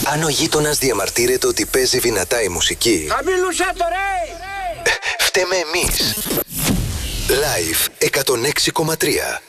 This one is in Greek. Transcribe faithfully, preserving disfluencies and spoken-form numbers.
Αν ο γείτονας διαμαρτύρεται ότι παίζει δυνατά η μουσική, χαμήλωσέ το ρε! φταίμε εμείς. Live εκατόν έξι κόμμα τρία.